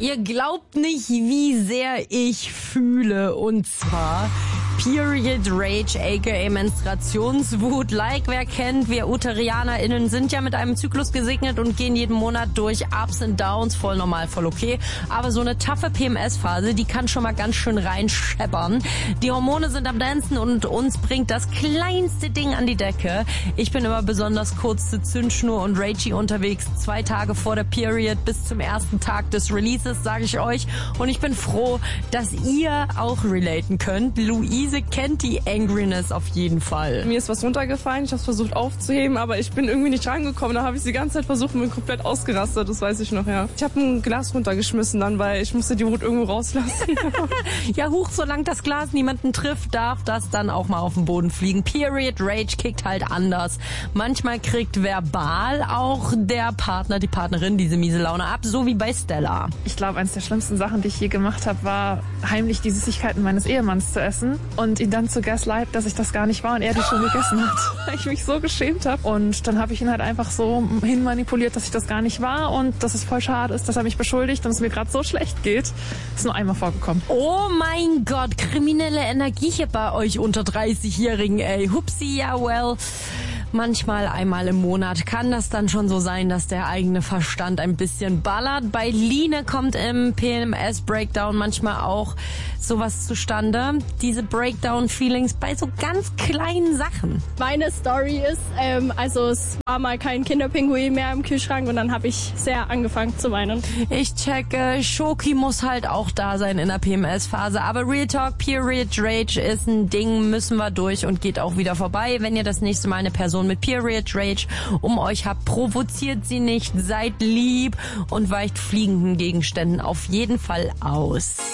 Ihr glaubt nicht, wie sehr ich fühle. Und zwar Period Rage, aka Menstruationswut. Like wer kennt, wir UterianerInnen sind ja mit einem Zyklus gesegnet und gehen jeden Monat durch Ups und Downs. Voll normal, voll okay. Aber so eine taffe PMS-Phase, die kann schon mal ganz schön reinscheppern. Die Hormone sind am Dancen und uns bringt das kleinste Ding an die Decke. Ich bin immer besonders kurz zur Zündschnur und ragey unterwegs. 2 Tage vor der Period bis zum ersten Tag des Releases, sage ich euch. Und ich bin froh, dass ihr auch relaten könnt. Luise kennt die Angriness auf jeden Fall. Mir ist was runtergefallen, ich habe es versucht aufzuheben, aber ich bin irgendwie nicht rangekommen. Da habe ich die ganze Zeit versucht und bin komplett ausgerastet, das weiß ich noch, ja. Ich habe ein Glas runtergeschmissen dann, weil ich musste die Wut irgendwo rauslassen. Ja, huch, solange das Glas niemanden trifft, darf das dann auch mal auf den Boden fliegen. Period Rage kickt halt anders. Manchmal kriegt verbal auch der Partner, die Partnerin diese miese Laune ab, so wie bei Stella. Ich glaube, eines der schlimmsten Sachen, die ich je gemacht habe, war heimlich die Süßigkeiten meines Ehemanns zu essen und ihn dann zu gaslighten, dass ich das gar nicht war und er die schon gegessen hat. Weil ich mich so geschämt habe. Und dann habe ich ihn halt einfach so hinmanipuliert, dass ich das gar nicht war und dass es voll schade ist, dass er mich beschuldigt und es mir gerade so schlecht geht. Ist nur einmal vorgekommen. Oh mein Gott, kriminelle Energie hier bei euch unter 30-Jährigen, ey. Hupsi, ja well. Manchmal einmal im Monat kann das dann schon so sein, dass der eigene Verstand ein bisschen ballert. Bei Line kommt im PMS-Breakdown manchmal auch sowas zustande. Diese Breakdown-Feelings bei so ganz kleinen Sachen. Meine Story ist, also es war mal kein Kinderpinguin mehr im Kühlschrank und dann habe ich sehr angefangen zu weinen. Ich checke, Schoki muss halt auch da sein in der PMS-Phase. Aber Real Talk, Period Rage ist ein Ding, müssen wir durch und geht auch wieder vorbei. Wenn ihr das nächste Mal eine Person mit Period Rage um euch habt, provoziert sie nicht, seid lieb und weicht fliegenden Gegenständen auf jeden Fall aus.